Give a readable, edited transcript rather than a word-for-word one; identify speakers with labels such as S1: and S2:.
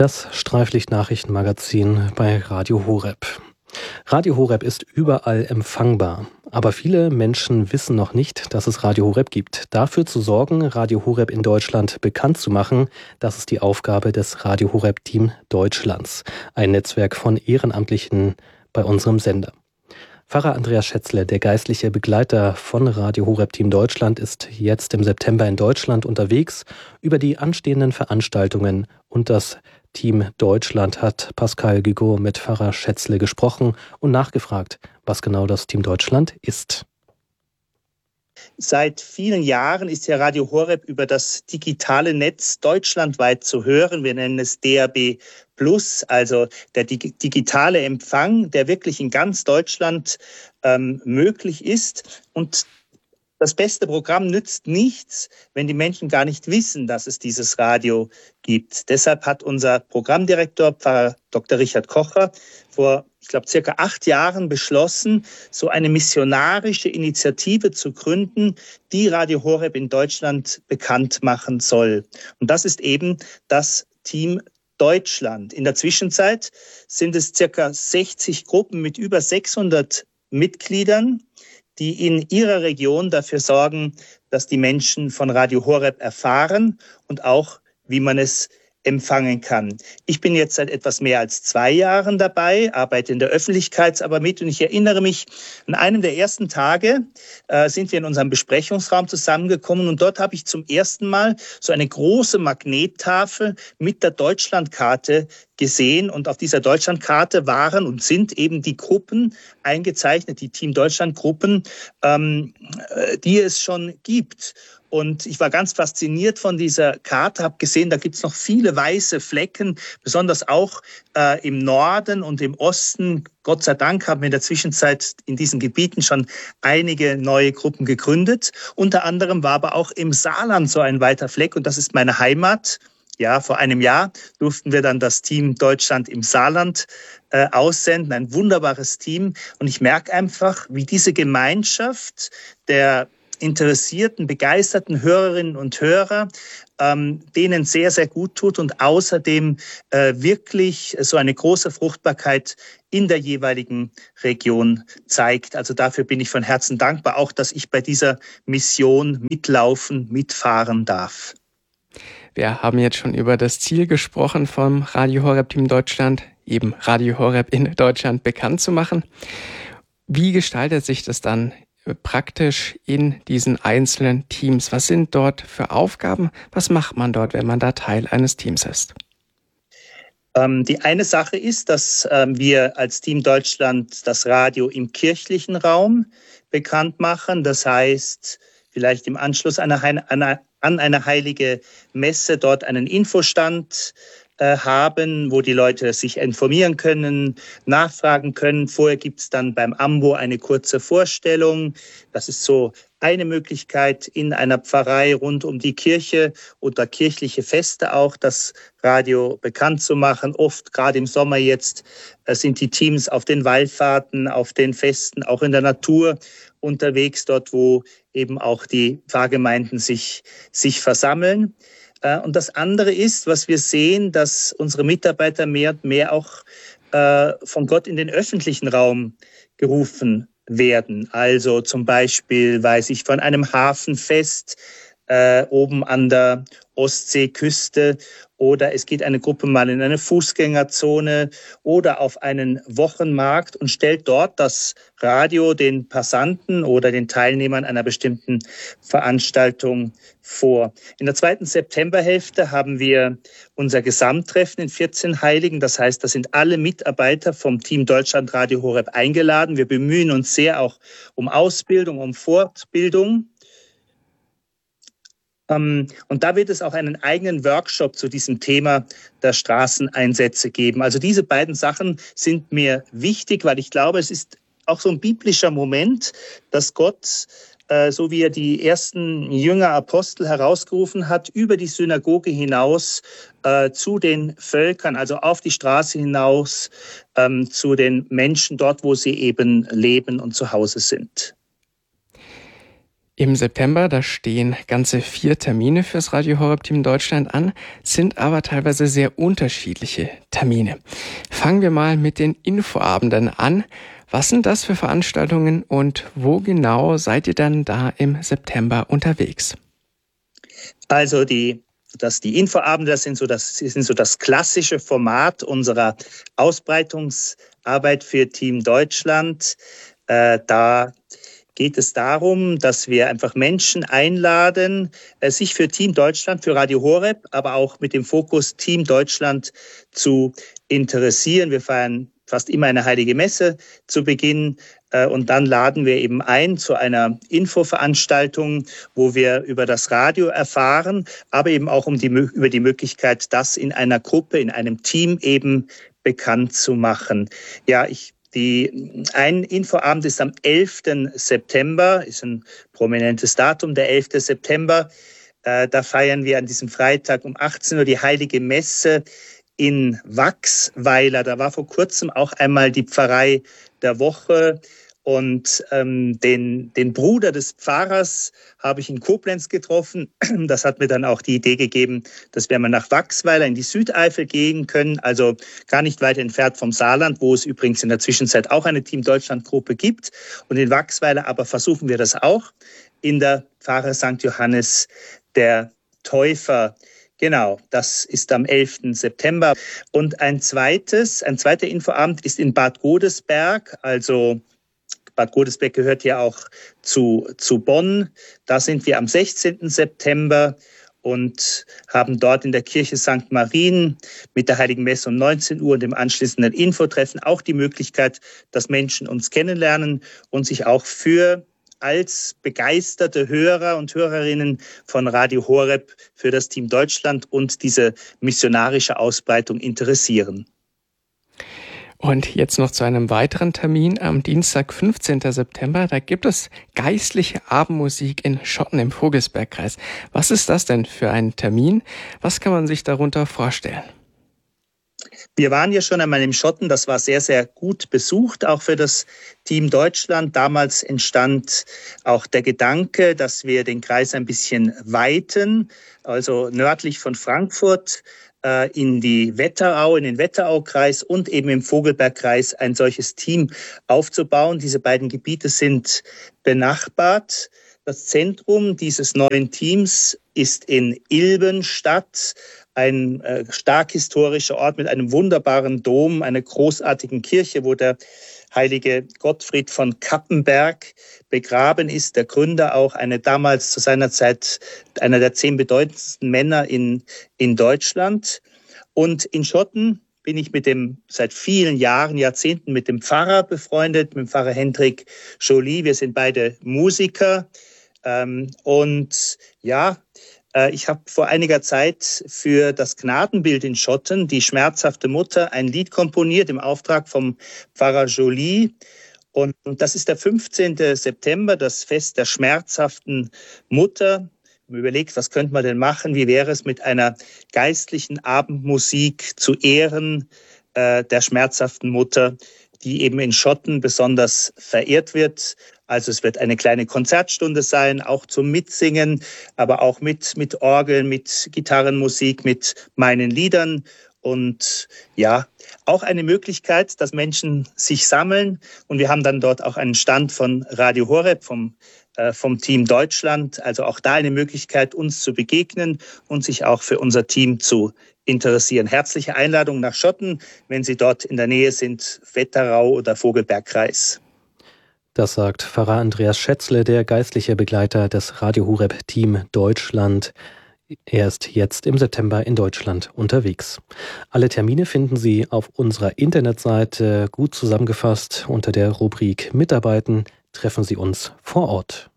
S1: Das Streiflicht-Nachrichtenmagazin bei Radio Horeb. Radio Horeb ist überall empfangbar. Aber viele Menschen wissen noch nicht, dass es Radio Horeb gibt. Dafür zu sorgen, Radio Horeb in Deutschland bekannt zu machen, das ist die Aufgabe des Radio Horeb Team Deutschlands. Ein Netzwerk von Ehrenamtlichen bei unserem Sender. Pfarrer Andreas Schätzle, der geistliche Begleiter von Radio Horeb Team Deutschland, ist jetzt im September in Deutschland unterwegs. Über die anstehenden Veranstaltungen und das Team Deutschland hat Pascal Guigaud mit Pfarrer Schätzle gesprochen und nachgefragt, was genau das Team Deutschland ist.
S2: Seit vielen Jahren ist ja Radio Horeb über das digitale Netz deutschlandweit zu hören. Wir nennen es DAB+, also der digitale Empfang, der wirklich in ganz Deutschland möglich ist. Und das beste Programm nützt nichts, wenn die Menschen gar nicht wissen, dass es dieses Radio gibt. Deshalb hat unser Programmdirektor, Pfarrer Dr. Richard Kocher, vor, ich glaube, circa 8 Jahren beschlossen, so eine missionarische Initiative zu gründen, die Radio Horeb in Deutschland bekannt machen soll. Und das ist eben das Team Deutschland. In der Zwischenzeit sind es circa 60 Gruppen mit über 600 Mitgliedern, die in ihrer Region dafür sorgen, dass die Menschen von Radio Horeb erfahren und auch, wie man es empfangen kann. Ich bin jetzt seit etwas mehr als 2 Jahren dabei, arbeite in der Öffentlichkeitsarbeit mit und ich erinnere mich, an einem der ersten Tage sind wir in unserem Besprechungsraum zusammengekommen und dort habe ich zum ersten Mal so eine große Magnettafel mit der Deutschlandkarte gesehen und auf dieser Deutschlandkarte waren und sind eben die Gruppen eingezeichnet, die Team Deutschland Gruppen, die es schon gibt. Und ich war ganz fasziniert von dieser Karte, habe gesehen, da gibt es noch viele weiße Flecken, besonders auch im Norden und im Osten. Gott sei Dank haben wir in der Zwischenzeit in diesen Gebieten schon einige neue Gruppen gegründet. Unter anderem war aber auch im Saarland so ein weiter Fleck und das ist meine Heimat. Ja, vor einem Jahr durften wir dann das Team Deutschland im Saarland aussenden. Ein wunderbares Team. Und ich merke einfach, wie diese Gemeinschaft der interessierten, begeisterten Hörerinnen und Hörer denen sehr, sehr gut tut und außerdem wirklich so eine große Fruchtbarkeit in der jeweiligen Region zeigt. Also dafür bin ich von Herzen dankbar, auch dass ich bei dieser Mission mitlaufen, mitfahren darf.
S3: Wir haben jetzt schon über das Ziel gesprochen vom Radio Horeb Team Deutschland, eben Radio Horeb in Deutschland bekannt zu machen. Wie gestaltet sich das dann praktisch in diesen einzelnen Teams? Was sind dort für Aufgaben? Was macht man dort, wenn man da Teil eines Teams ist?
S2: Die eine Sache ist, dass wir als Team Deutschland das Radio im kirchlichen Raum bekannt machen. Das heißt, vielleicht im Anschluss an eine heilige Messe dort einen Infostand haben, wo die Leute sich informieren können, nachfragen können. Vorher gibt es dann beim Ambo eine kurze Vorstellung. Das ist so eine Möglichkeit, in einer Pfarrei rund um die Kirche oder kirchliche Feste auch das Radio bekannt zu machen. Oft, gerade im Sommer jetzt, sind die Teams auf den Wallfahrten, auf den Festen, auch in der Natur unterwegs, dort wo eben auch die Pfarrgemeinden sich versammeln. Und das andere ist, was wir sehen, dass unsere Mitarbeiter mehr und mehr auch von Gott in den öffentlichen Raum gerufen werden. Also zum Beispiel weiß ich von einem Hafenfest oben an der Ostseeküste oder es geht eine Gruppe mal in eine Fußgängerzone oder auf einen Wochenmarkt und stellt dort das Radio den Passanten oder den Teilnehmern einer bestimmten Veranstaltung vor. In der 2. Septemberhälfte haben wir unser Gesamttreffen in 14 Heiligen. Das heißt, da sind alle Mitarbeiter vom Team Deutschland Radio Horeb eingeladen. Wir bemühen uns sehr auch um Ausbildung, um Fortbildung. Und da wird es auch einen eigenen Workshop zu diesem Thema der Straßeneinsätze geben. Also diese beiden Sachen sind mir wichtig, weil ich glaube, es ist auch so ein biblischer Moment, dass Gott, so wie er die ersten Jünger Apostel herausgerufen hat, über die Synagoge hinaus zu den Völkern, also auf die Straße hinaus, zu den Menschen dort, wo sie eben leben und zu Hause sind.
S3: Im September, da stehen ganze 4 Termine fürs Radio Horeb Team Deutschland an, sind aber teilweise sehr unterschiedliche Termine. Fangen wir mal mit den Infoabenden an. Was sind das für Veranstaltungen und wo genau seid ihr dann da im September unterwegs?
S2: Also die Infoabende, das sind so das klassische Format unserer Ausbreitungsarbeit für Team Deutschland. Da geht es darum, dass wir einfach Menschen einladen, sich für Team Deutschland, für Radio Horeb, aber auch mit dem Fokus Team Deutschland zu interessieren. Wir feiern fast immer eine heilige Messe zu Beginn und dann laden wir eben ein zu einer Infoveranstaltung, wo wir über das Radio erfahren, aber eben auch über die Möglichkeit, das in einer Gruppe, in einem Team eben bekannt zu machen. Ja, ein Infoabend ist am 11. September, ist ein prominentes Datum, der 11. September. Da feiern wir an diesem Freitag um 18 Uhr die Heilige Messe in Wachsweiler. Da war vor kurzem auch einmal die Pfarrei der Woche. Und den Bruder des Pfarrers habe ich in Koblenz getroffen. Das hat mir dann auch die Idee gegeben, dass wir mal nach Wachsweiler in die Südeifel gehen können, also gar nicht weit entfernt vom Saarland, wo es übrigens in der Zwischenzeit auch eine Team Deutschland-Gruppe gibt. Und in Wachsweiler aber versuchen wir das auch in der Pfarre St. Johannes der Täufer. Genau, das ist am 11. September. Und ein zweiter Infoabend ist in Bad Godesberg, also Bad Godesberg gehört ja auch zu Bonn. Da sind wir am 16. September und haben dort in der Kirche St. Marien mit der Heiligen Messe um 19 Uhr und dem anschließenden Infotreffen auch die Möglichkeit, dass Menschen uns kennenlernen und sich auch als begeisterte Hörer und Hörerinnen von Radio Horeb für das Team Deutschland und diese missionarische Ausbreitung interessieren.
S3: Und jetzt noch zu einem weiteren Termin am Dienstag, 15. September. Da gibt es geistliche Abendmusik in Schotten im Vogelsbergkreis. Was ist das denn für ein Termin? Was kann man sich darunter vorstellen?
S2: Wir waren ja schon einmal im Schotten. Das war sehr, sehr gut besucht, auch für das Team Deutschland. Damals entstand auch der Gedanke, dass wir den Kreis ein bisschen weiten, also nördlich von Frankfurt, in den Wetteraukreis und eben im Vogelbergkreis ein solches Team aufzubauen. Diese beiden Gebiete sind benachbart. Das Zentrum dieses neuen Teams ist in Ilbenstadt, ein stark historischer Ort mit einem wunderbaren Dom, einer großartigen Kirche, wo der heilige Gottfried von Kappenberg begraben ist, der Gründer auch, damals zu seiner Zeit einer der 10 bedeutendsten Männer in Deutschland. Und in Schotten bin ich seit vielen Jahrzehnten mit dem Pfarrer befreundet, mit dem Pfarrer Hendrik Joly. Wir sind beide Musiker. Ich habe vor einiger Zeit für das Gnadenbild in Schotten, die schmerzhafte Mutter, ein Lied komponiert im Auftrag vom Pfarrer Joly. Und das ist der 15. September, das Fest der schmerzhaften Mutter. Man überlegt, was könnte man denn machen? Wie wäre es mit einer geistlichen Abendmusik zu Ehren der schmerzhaften Mutter, die eben in Schotten besonders verehrt wird? Also es wird eine kleine Konzertstunde sein, auch zum Mitsingen, aber auch mit Orgel, mit Gitarrenmusik, mit meinen Liedern. Und ja, auch eine Möglichkeit, dass Menschen sich sammeln. Und wir haben dann dort auch einen Stand von Radio Horeb, vom Team Deutschland. Also auch da eine Möglichkeit, uns zu begegnen und sich auch für unser Team zu interessieren. Herzliche Einladung nach Schotten, wenn Sie dort in der Nähe sind, Wetterau oder Vogelbergkreis.
S1: Das sagt Pfarrer Andreas Schätzle, der geistliche Begleiter des Radio Horeb Team Deutschland. Er ist jetzt im September in Deutschland unterwegs. Alle Termine finden Sie auf unserer Internetseite gut zusammengefasst unter der Rubrik Mitarbeiten. Treffen Sie uns vor Ort.